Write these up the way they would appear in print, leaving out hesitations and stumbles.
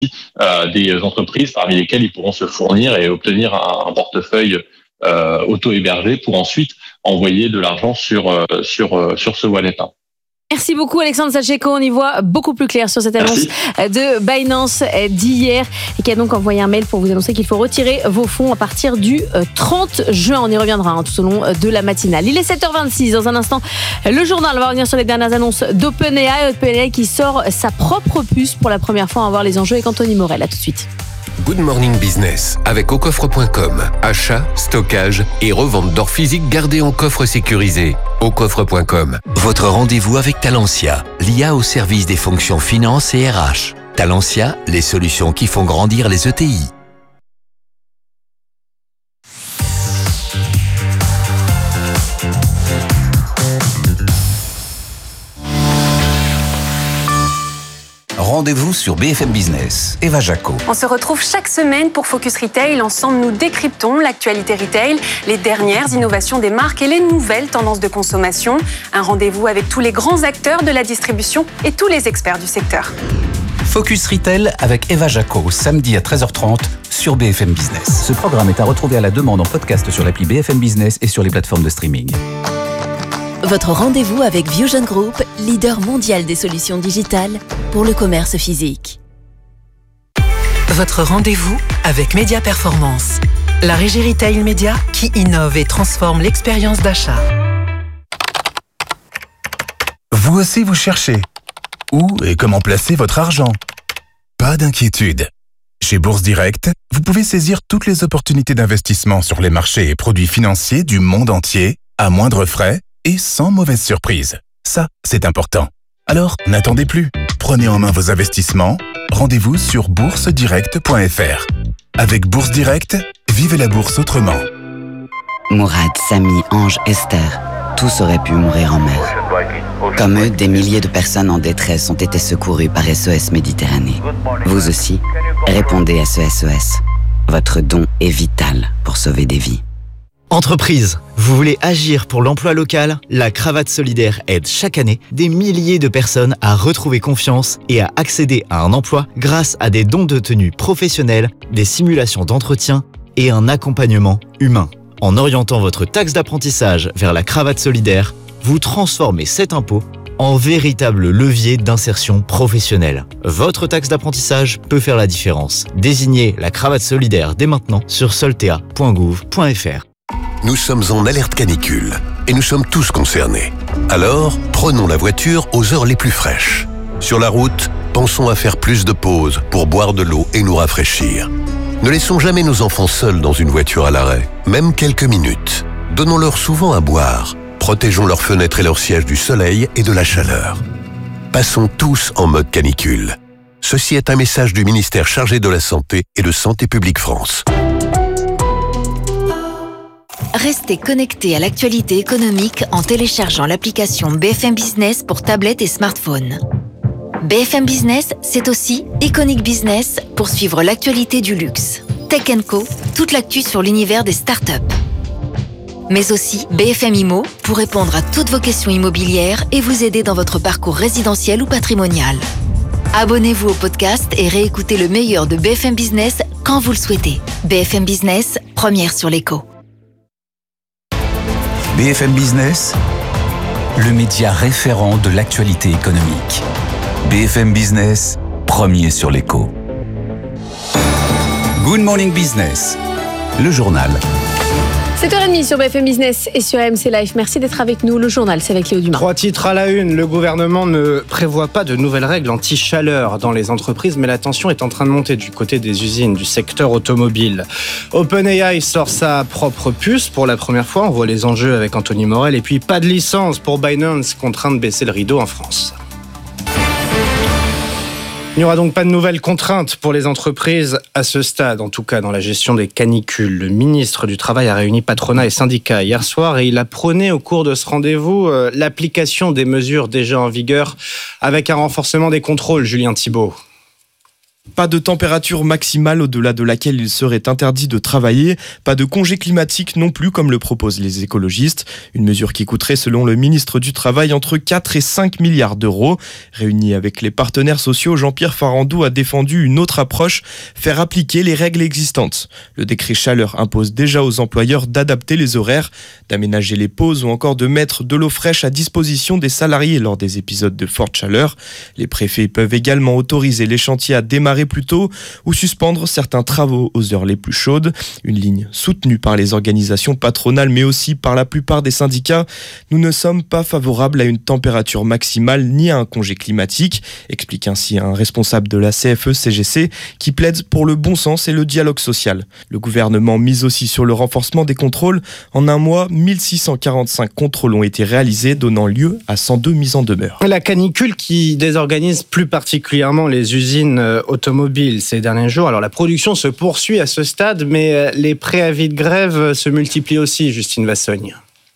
des entreprises parmi lesquelles ils pourront se fournir et obtenir un portefeuille auto-hébergé pour ensuite envoyer de l'argent sur ce wallet-là. Merci beaucoup Alexandre. Sachez qu'on y voit beaucoup plus clair sur cette annonce de Binance d'hier et qui a donc envoyé un mail pour vous annoncer qu'il faut retirer vos fonds à partir du 30 juin. On y reviendra tout au long de la matinale. Il est 7h26. Dans un instant, le journal va revenir sur les dernières annonces d'OpenAI qui sort sa propre puce pour la première fois. On va voir les enjeux avec Anthony Morel. À tout de suite. Good Morning Business avec aucoffre.com. Achat, stockage et revente d'or physique gardé en coffre sécurisé. Aucoffre.com. Votre rendez-vous avec Talentia, l'IA au service des fonctions finance et RH. Talentia, les solutions qui font grandir les ETI. Rendez-vous sur BFM Business. Eva Jaco. On se retrouve chaque semaine pour Focus Retail. Ensemble, nous décryptons l'actualité retail, les dernières innovations des marques et les nouvelles tendances de consommation. Un rendez-vous avec tous les grands acteurs de la distribution et tous les experts du secteur. Focus Retail avec Eva Jaco, samedi à 13h30 sur BFM Business. Ce programme est à retrouver à la demande en podcast sur l'appli BFM Business et sur les plateformes de streaming. Votre rendez-vous avec Viewgen Group, leader mondial des solutions digitales pour le commerce physique. Votre rendez-vous avec Média Performance, la régie retail média qui innove et transforme l'expérience d'achat. Vous aussi vous cherchez. Où et comment placer votre argent? Pas d'inquiétude. Chez Bourse Direct, vous pouvez saisir toutes les opportunités d'investissement sur les marchés et produits financiers du monde entier à moindre frais et sans mauvaise surprise. Ça, c'est important. Alors, n'attendez plus. Prenez en main vos investissements. Rendez-vous sur boursedirect.fr. Avec Bourse Direct, vivez la bourse autrement. Mourad, Samy, Ange, Esther, tous auraient pu mourir en mer. Comme eux, des milliers de personnes en détresse ont été secourues par SOS Méditerranée. Vous aussi, répondez à ce SOS. Votre don est vital pour sauver des vies. Entreprise, vous voulez agir pour l'emploi local? La Cravate Solidaire aide chaque année des milliers de personnes à retrouver confiance et à accéder à un emploi grâce à des dons de tenue professionnels, des simulations d'entretien et un accompagnement humain. En orientant votre taxe d'apprentissage vers la Cravate Solidaire, vous transformez cet impôt en véritable levier d'insertion professionnelle. Votre taxe d'apprentissage peut faire la différence. Désignez la Cravate Solidaire dès maintenant sur soltea.gouv.fr. Nous sommes en alerte canicule et nous sommes tous concernés. Alors, prenons la voiture aux heures les plus fraîches. Sur la route, pensons à faire plus de pauses pour boire de l'eau et nous rafraîchir. Ne laissons jamais nos enfants seuls dans une voiture à l'arrêt, même quelques minutes. Donnons-leur souvent à boire. Protégeons leurs fenêtres et leurs sièges du soleil et de la chaleur. Passons tous en mode canicule. Ceci est un message du ministère chargé de la Santé et de Santé publique France. Restez connectés à l'actualité économique en téléchargeant l'application BFM Business pour tablette et smartphone. BFM Business, c'est aussi Iconic Business pour suivre l'actualité du luxe. Tech & Co, toute l'actu sur l'univers des startups. Mais aussi BFM Immo pour répondre à toutes vos questions immobilières et vous aider dans votre parcours résidentiel ou patrimonial. Abonnez-vous au podcast et réécoutez le meilleur de BFM Business quand vous le souhaitez. BFM Business, première sur l'écho. BFM Business, le média référent de l'actualité économique. BFM Business, premier sur l'écho. Good Morning Business, le journal. 7h30 sur BFM Business et sur AMC Live. Merci d'être avec nous. Le journal, c'est avec Léo Dumas. 3 titres à la une. Le gouvernement ne prévoit pas de nouvelles règles anti-chaleur dans les entreprises, mais la tension est en train de monter du côté des usines, du secteur automobile. OpenAI sort sa propre puce pour la première fois. On voit les enjeux avec Anthony Morel. Et puis, pas de licence pour Binance, contraint de baisser le rideau en France. Il n'y aura donc pas de nouvelles contraintes pour les entreprises à ce stade, en tout cas dans la gestion des canicules. Le ministre du Travail a réuni patronat et syndicats hier soir et il a prôné au cours de ce rendez-vous l'application des mesures déjà en vigueur avec un renforcement des contrôles. Julien Thibault. Pas de température maximale au-delà de laquelle il serait interdit de travailler, pas de congé climatique non plus comme le proposent les écologistes. Une mesure qui coûterait selon le ministre du Travail entre 4 et 5 milliards d'euros. Réuni avec les partenaires sociaux, Jean-Pierre Farandou a défendu une autre approche, faire appliquer les règles existantes. Le décret chaleur impose déjà aux employeurs d'adapter les horaires, d'aménager les pauses ou encore de mettre de l'eau fraîche à disposition des salariés lors des épisodes de forte chaleur. Les préfets peuvent également autoriser les chantiers à démarrer plus tôt ou suspendre certains travaux aux heures les plus chaudes. Une ligne soutenue par les organisations patronales mais aussi par la plupart des syndicats. Nous ne sommes pas favorables à une température maximale ni à un congé climatique, explique ainsi un responsable de la CFE-CGC qui plaide pour le bon sens et le dialogue social. Le gouvernement mise aussi sur le renforcement des contrôles. En un mois, 1645 contrôles ont été réalisés, donnant lieu à 102 mises en demeure. La canicule qui désorganise plus particulièrement les usines automobiles ces derniers jours. Alors la production se poursuit à ce stade, mais les préavis de grève se multiplient aussi, Justine Vassogne.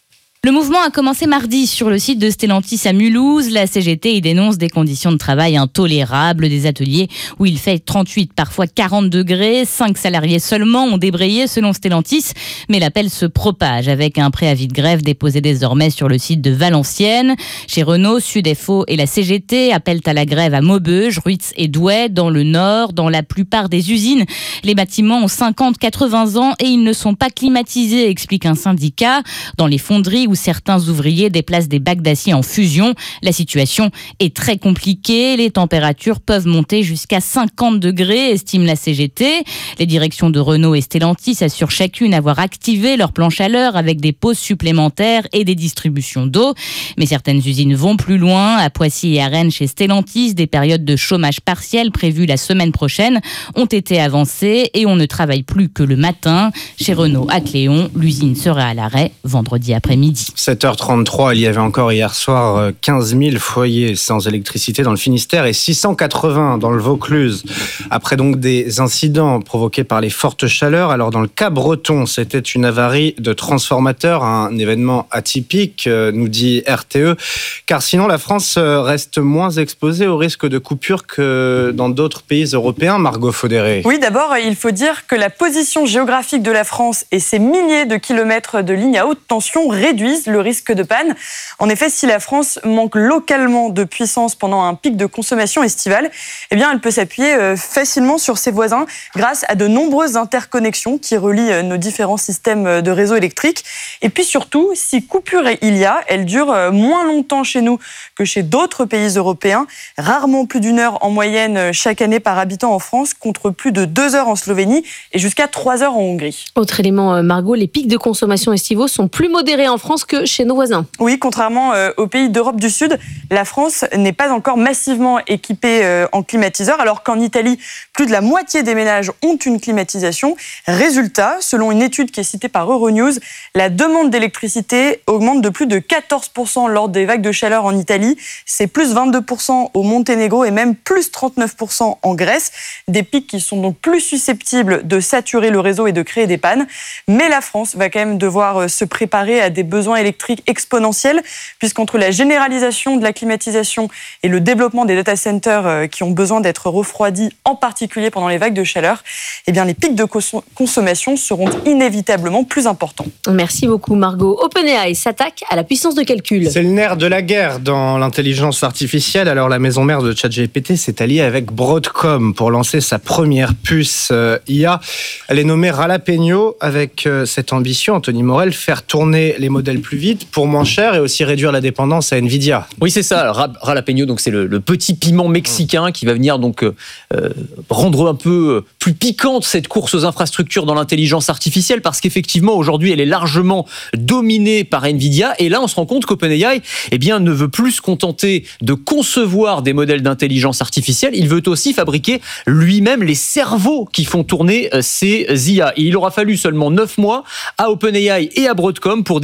Le mouvement a commencé mardi sur le site de Stellantis à Mulhouse. La CGT y dénonce des conditions de travail intolérables, des ateliers où il fait 38, parfois 40 degrés. 5 salariés seulement ont débrayé selon Stellantis, mais l'appel se propage avec un préavis de grève déposé désormais sur le site de Valenciennes. Chez Renault, Sud-FO et la CGT appellent à la grève à Maubeuge, Ruitz et Douai, dans le Nord. Dans la plupart des usines, les bâtiments ont 50-80 ans et ils ne sont pas climatisés, explique un syndicat. Dans les fonderies où certains ouvriers déplacent des bacs d'acier en fusion, la situation est très compliquée. Les températures peuvent monter jusqu'à 50 degrés, estime la CGT. Les directions de Renault et Stellantis assurent chacune avoir activé leur plan chaleur avec des pauses supplémentaires et des distributions d'eau. Mais certaines usines vont plus loin. À Poissy et à Rennes, chez Stellantis, des périodes de chômage partiel prévues la semaine prochaine ont été avancées et on ne travaille plus que le matin. Chez Renault à Cléon, l'usine sera à l'arrêt vendredi après-midi. 7h33, il y avait encore hier soir 15 000 foyers sans électricité dans le Finistère et 680 dans le Vaucluse. Après donc des incidents provoqués par les fortes chaleurs, alors dans le cas breton, c'était une avarie de transformateur, un événement atypique, nous dit RTE, car sinon la France reste moins exposée au risque de coupure que dans d'autres pays européens. Margot Faudéré. Oui, d'abord, il faut dire que la position géographique de la France et ses milliers de kilomètres de lignes à haute tension réduisent le risque de panne. En effet, si la France manque localement de puissance pendant un pic de consommation estivale, eh bien, elle peut s'appuyer facilement sur ses voisins grâce à de nombreuses interconnexions qui relient nos différents systèmes de réseau électrique. Et puis surtout, si coupure il y a, elle dure moins longtemps chez nous que chez d'autres pays européens. Rarement plus d'1 heure en moyenne chaque année par habitant en France, contre plus de 2 heures en Slovénie et jusqu'à 3 heures en Hongrie. Autre élément, Margot, les pics de consommation estivaux sont plus modérés en France que chez nos voisins. Oui, contrairement aux pays d'Europe du Sud, la France n'est pas encore massivement équipée en climatiseurs, alors qu'en Italie, plus de la moitié des ménages ont une climatisation. Résultat, selon une étude qui est citée par Euronews, la demande d'électricité augmente de plus de 14% lors des vagues de chaleur en Italie. C'est plus 22% au Monténégro et même plus 39% en Grèce. Des pics qui sont donc plus susceptibles de saturer le réseau et de créer des pannes. Mais la France va quand même devoir se préparer à des besoins électriques exponentiels, puisqu'entre la généralisation de la climatisation et le développement des data centers qui ont besoin d'être refroidis, en particulier pendant les vagues de chaleur, eh bien les pics de consommation seront inévitablement plus importants. Merci beaucoup Margot. OpenAI s'attaque à la puissance de calcul. C'est le nerf de la guerre dans l'intelligence artificielle. Alors la maison mère de ChatGPT s'est alliée avec Broadcom pour lancer sa première puce IA. Elle est nommée Jalapeno avec cette ambition, Anthony Morel, faire tourner les modèles plus vite pour moins cher et aussi réduire la dépendance à Nvidia. Oui, c'est ça. Jalapeno, donc c'est le petit piment mexicain qui va venir donc rendre un peu plus piquante cette course aux infrastructures dans l'intelligence artificielle, parce qu'effectivement aujourd'hui elle est largement dominée par Nvidia, et là on se rend compte qu'OpenAI ne veut plus se contenter de concevoir des modèles d'intelligence artificielle, il veut aussi fabriquer lui-même les cerveaux qui font tourner ces IA. Et il aura fallu seulement 9 mois à OpenAI et à Broadcom pour développer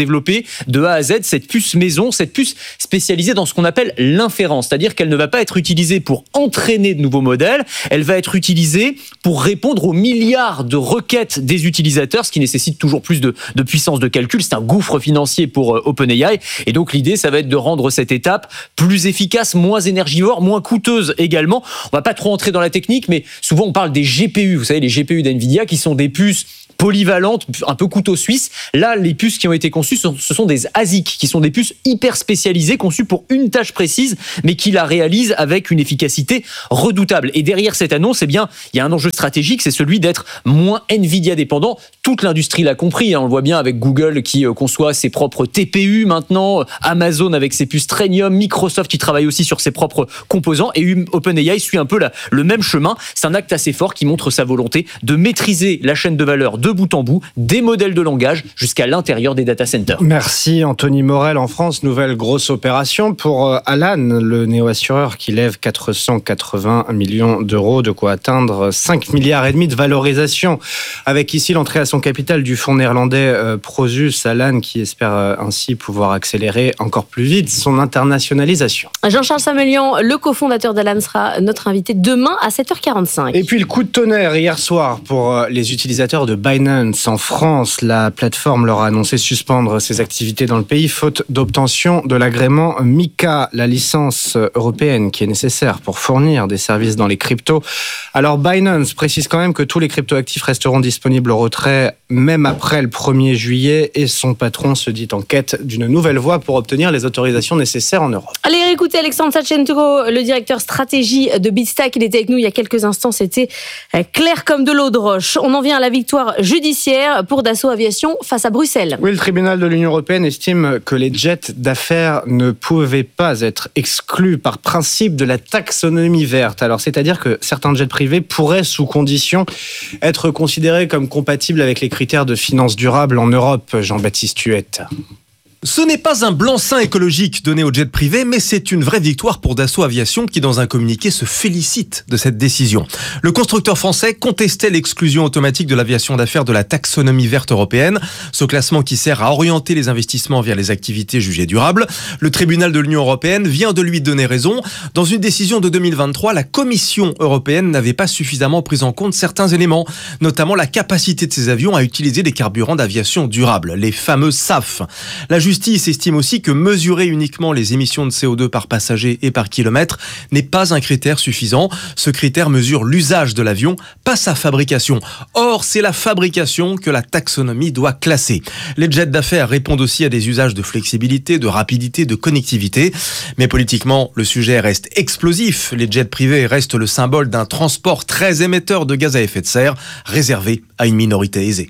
développer de A à Z cette puce maison, cette puce spécialisée dans ce qu'on appelle l'inférence, c'est-à-dire qu'elle ne va pas être utilisée pour entraîner de nouveaux modèles, elle va être utilisée pour répondre aux milliards de requêtes des utilisateurs, ce qui nécessite toujours plus de puissance de calcul. C'est un gouffre financier pour OpenAI. Et donc l'idée, ça va être de rendre cette étape plus efficace, moins énergivore, moins coûteuse également. On va pas trop entrer dans la technique, mais souvent on parle des GPU. Vous savez, les GPU d'NVIDIA qui sont des puces polyvalentes, un peu couteau suisse. Là, les puces qui ont été conçues, ce sont des ASIC, qui sont des puces hyper spécialisées, conçues pour une tâche précise, mais qui la réalisent avec une efficacité redoutable. Et derrière cette annonce, eh bien, il y a un enjeu stratégique, c'est celui d'être moins NVIDIA dépendant. Toute l'industrie l'a compris, hein. On le voit bien avec Google qui conçoit ses propres TPU maintenant, Amazon avec ses puces Trainium, Microsoft qui travaille aussi sur ses propres composants, et OpenAI suit un peu le même chemin. C'est un acte assez fort qui montre sa volonté de maîtriser la chaîne de valeur de bout en bout, des modèles de langage jusqu'à l'intérieur des data centers. Merci Anthony Morel. En France, nouvelle grosse opération pour Alan, le néo-assureur qui lève 480 millions d'euros, de quoi atteindre 5,5 milliards de valorisation. Avec ici l'entrée à son capital du fonds néerlandais Prosus, Alan qui espère ainsi pouvoir accélérer encore plus vite son internationalisation. Jean-Charles Samelian, le cofondateur d'Alan, sera notre invité demain à 7h45. Et puis le coup de tonnerre hier soir pour les utilisateurs de Binance en France. La plateforme leur a annoncé suspendre ses activités dans le pays faute d'obtention de l'agrément MiCA, la licence européenne qui est nécessaire pour fournir des services dans les cryptos. Alors Binance précise quand même que tous les cryptoactifs resteront disponibles au retrait même après le 1er juillet et son patron se dit en quête d'une nouvelle voie pour obtenir les autorisations nécessaires en Europe. Allez écoutez Alexandre Sachenko, le directeur stratégie de Bitstack. Il était avec nous il y a quelques instants, c'était clair comme de l'eau de roche. On en vient à la victoire judiciaire pour Dassault Aviation face à Bruxelles. Oui, le tribunal de l'Union européenne estime que les jets d'affaires ne pouvaient pas être exclus par principe de la taxonomie verte. Alors, c'est-à-dire que certains jets privés pourraient, sous condition, être considérés comme compatibles avec les critères de finance durable en Europe. Jean-Baptiste Huette. Ce n'est pas un blanc-seing écologique donné aux jets privés, mais c'est une vraie victoire pour Dassault Aviation qui, dans un communiqué, se félicite de cette décision. Le constructeur français contestait l'exclusion automatique de l'aviation d'affaires de la taxonomie verte européenne, ce classement qui sert à orienter les investissements vers les activités jugées durables. Le tribunal de l'Union européenne vient de lui donner raison. Dans une décision de 2023, la Commission européenne n'avait pas suffisamment pris en compte certains éléments, notamment la capacité de ces avions à utiliser des carburants d'aviation durable, les fameux SAF. La justice estime aussi que mesurer uniquement les émissions de CO2 par passager et par kilomètre n'est pas un critère suffisant. Ce critère mesure l'usage de l'avion, pas sa fabrication. Or, c'est la fabrication que la taxonomie doit classer. Les jets d'affaires répondent aussi à des usages de flexibilité, de rapidité, de connectivité. Mais politiquement, le sujet reste explosif. Les jets privés restent le symbole d'un transport très émetteur de gaz à effet de serre, réservé à une minorité aisée.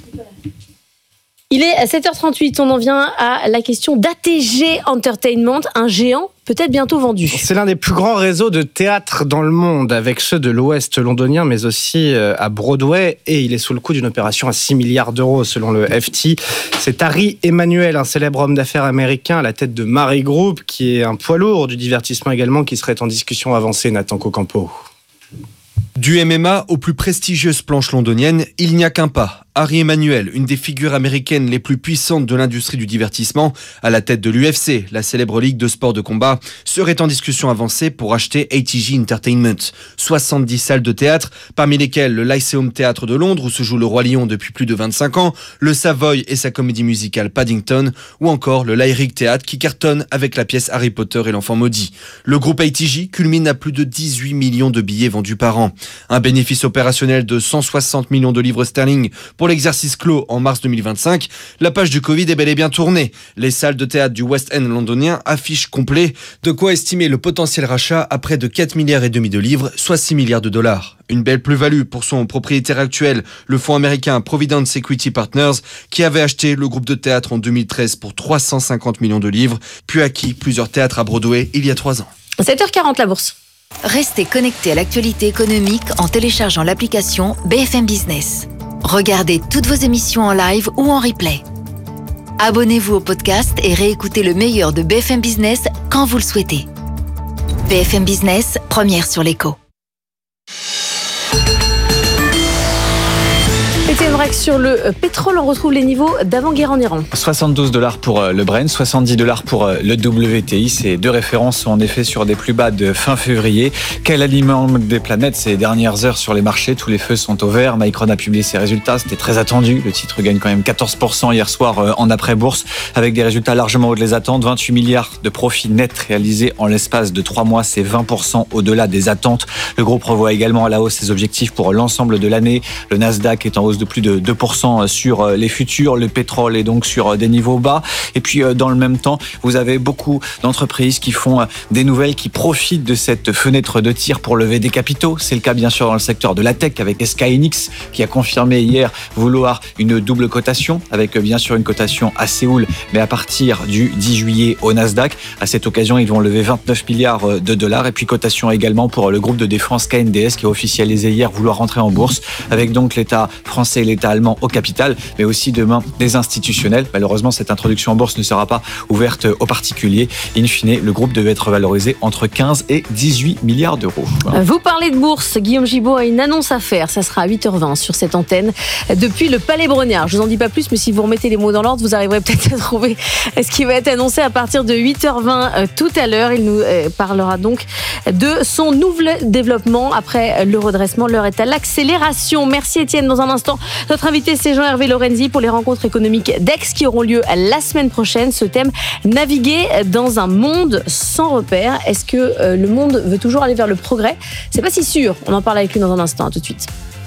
Il est à 7h38, on en vient à la question d'ATG Entertainment, un géant peut-être bientôt vendu. C'est l'un des plus grands réseaux de théâtre dans le monde, avec ceux de l'Ouest londonien, mais aussi à Broadway, et il est sous le coup d'une opération à 6 milliards d'euros selon le FT. C'est Harry Emanuel, un célèbre homme d'affaires américain à la tête de Mary Group, qui est un poids lourd du divertissement également, qui serait en discussion avancée, Nathan Cocampo. Du MMA aux plus prestigieuses planches londoniennes, il n'y a qu'un pas. Harry Emanuel, une des figures américaines les plus puissantes de l'industrie du divertissement, à la tête de l'UFC, la célèbre ligue de sport de combat, serait en discussion avancée pour acheter ATG Entertainment. 70 salles de théâtre, parmi lesquelles le Lyceum Theatre de Londres, où se joue le Roi Lion depuis plus de 25 ans, le Savoy et sa comédie musicale Paddington, ou encore le Lyric Theatre qui cartonne avec la pièce Harry Potter et l'enfant maudit. Le groupe ATG culmine à plus de 18 millions de billets vendus par an. Un bénéfice opérationnel de 160 millions de livres sterling pour l'exercice clos en mars 2025. La page du Covid est bel et bien tournée. Les salles de théâtre du West End londonien affichent complet, de quoi estimer le potentiel rachat à près de 4,5 milliards de livres, soit 6 milliards de dollars. Une belle plus-value pour son propriétaire actuel, le fonds américain Providence Equity Partners, qui avait acheté le groupe de théâtre en 2013 pour 350 millions de livres, puis acquis plusieurs théâtres à Broadway il y a 3 ans. 7h40 la bourse. Restez connectés à l'actualité économique en téléchargeant l'application BFM Business. Regardez toutes vos émissions en live ou en replay. Abonnez-vous au podcast et réécoutez le meilleur de BFM Business quand vous le souhaitez. BFM Business, première sur l'écho. Et Étienne Braque, sur le pétrole, on retrouve les niveaux d'avant-guerre en Iran. $72 pour le Brent, $70 pour le WTI. Ces deux références sont en effet sur des plus bas de fin février. Quel aliment des planètes ces dernières heures sur les marchés? Tous les feux sont au vert. Micron a publié ses résultats. C'était très attendu. Le titre gagne quand même 14% hier soir en après-bourse, avec des résultats largement au-delà des attentes. 28 milliards de profits nets réalisés en l'espace de 3 mois. C'est 20% au-delà des attentes. Le groupe revoit également à la hausse ses objectifs pour l'ensemble de l'année. Le Nasdaq est en hausse de plus de 2% sur les futurs. Le pétrole est donc sur des niveaux bas. Et puis, dans le même temps, vous avez beaucoup d'entreprises qui font des nouvelles, qui profitent de cette fenêtre de tir pour lever des capitaux. C'est le cas, bien sûr, dans le secteur de la tech avec SK Hynix, qui a confirmé hier vouloir une double cotation, avec bien sûr une cotation à Séoul, mais à partir du 10 juillet au Nasdaq. À cette occasion, ils vont lever 29 milliards de dollars. Et puis, cotation également pour le groupe de défense KNDS, qui a officialisé hier vouloir rentrer en bourse, avec donc l'État français et l'État allemand au capital, mais aussi demain des institutionnels. Malheureusement, cette introduction en bourse ne sera pas ouverte aux particuliers. In fine, le groupe devait être valorisé entre 15 et 18 milliards d'euros. Voilà. Vous parlez de bourse, Guillaume Gibault a une annonce à faire. Ça sera à 8h20 sur cette antenne depuis le Palais Brognard. Je vous en dis pas plus, mais si vous remettez les mots dans l'ordre, vous arriverez peut-être à trouver ce qui va être annoncé à partir de 8h20 tout à l'heure. Il nous parlera donc de son nouvel développement après le redressement. L'heure est à l'accélération. Merci Étienne. Dans un instant, notre invité c'est Jean-Hervé Lorenzi pour les rencontres économiques d'Aix qui auront lieu la semaine prochaine. Ce thème, naviguer dans un monde sans repères. Est-ce que le monde veut toujours aller vers le progrès? C'est pas si sûr. On en parle avec lui dans un instant. À tout de suite.